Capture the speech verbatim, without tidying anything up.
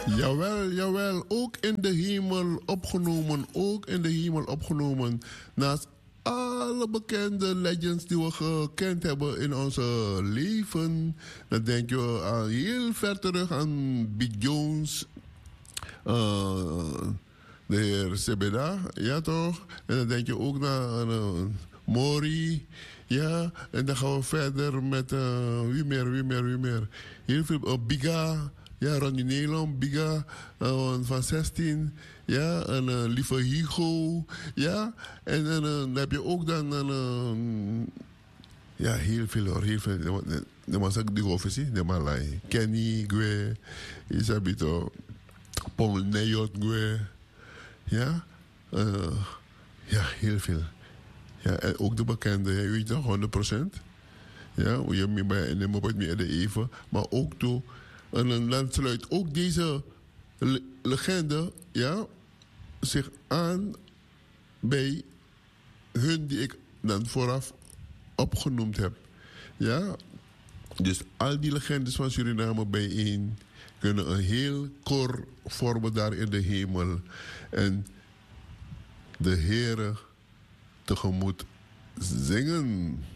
Jawel, jawel. Ook in de hemel opgenomen. Ook in de hemel opgenomen. Naast alle bekende legends die we gekend hebben in onze leven. Dan denk je aan heel ver terug aan Big Jones. Uh, de heer Sebeda, ja toch? En dan denk je ook naar uh, Mori. Ja, en dan gaan we verder met uh, wie meer, wie meer, wie meer. Heel veel, uh, Biga. Ja, Ronnie Nederland, Biga uh, van zestien. Ja, en uh, Lieve Higo. Ja, en uh, dan heb je ook dan... Uh, ja, heel veel hoor, heel veel. De man zegt die officie, de man lai. Kenny, Gwe, Isabito, Paul Neyot, Gwe. Ja, uh, ja, heel veel. Ja, en ook de bekende, je weet toch, honderd procent. Ja, hoe je me bij en moet meer de even. Maar ook toe, en dan sluit ook deze le legende, ja, zich aan bij hun die ik dan vooraf opgenoemd heb. Ja, dus al die legendes van Suriname bijeen kunnen een heel koor vormen daar in de hemel. En de Heere tegemoet zingen.